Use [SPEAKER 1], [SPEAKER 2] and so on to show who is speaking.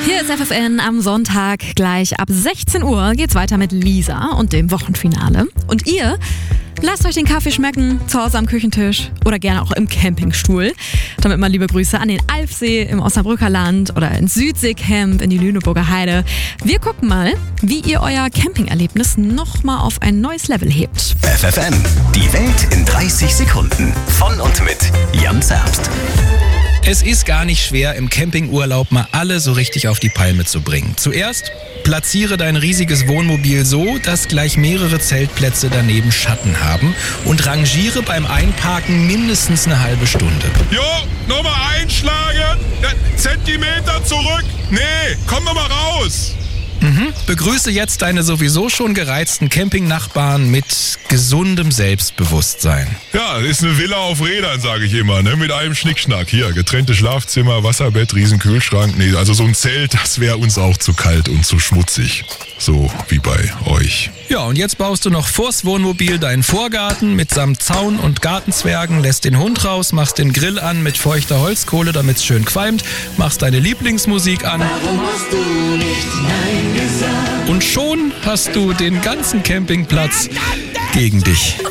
[SPEAKER 1] Hier ist FFN am Sonntag. Gleich ab 16 Uhr geht's weiter mit Lisa und dem Wochenfinale. Und ihr lasst euch den Kaffee schmecken, zu Hause am Küchentisch oder gerne auch im Campingstuhl. Damit mal liebe Grüße an den Alfsee im Osnabrücker Land oder ins Südseecamp in die Lüneburger Heide. Wir gucken mal, wie ihr euer Campingerlebnis nochmal auf ein neues Level hebt.
[SPEAKER 2] FFN, die Welt in 30 Sekunden. Von und mit Jan Zerbst.
[SPEAKER 3] Es ist gar nicht schwer, im Campingurlaub mal alle so richtig auf die Palme zu bringen. Zuerst platziere dein riesiges Wohnmobil so, dass gleich mehrere Zeltplätze daneben Schatten haben und rangiere beim Einparken mindestens eine halbe Stunde.
[SPEAKER 4] Jo, nochmal einschlagen, Zentimeter zurück. Nee, komm nochmal raus.
[SPEAKER 3] Begrüße jetzt deine sowieso schon gereizten Campingnachbarn mit gesundem Selbstbewusstsein.
[SPEAKER 4] Ja, ist eine Villa auf Rädern, sage ich immer, ne? Mit einem Schnickschnack. Hier, getrennte Schlafzimmer, Wasserbett, Riesenkühlschrank. Nee, also so ein Zelt, das wäre uns auch zu kalt und zu schmutzig. So wie bei euch.
[SPEAKER 3] Ja, und jetzt baust du noch vors Wohnmobil deinen Vorgarten mitsamt Zaun und Gartenzwergen, lässt den Hund raus, machst den Grill an mit feuchter Holzkohle, damit's schön qualmt, machst deine Lieblingsmusik an.
[SPEAKER 5] Warum hast du nicht Nein gesagt?
[SPEAKER 3] Und schon hast du den ganzen Campingplatz gegen dich.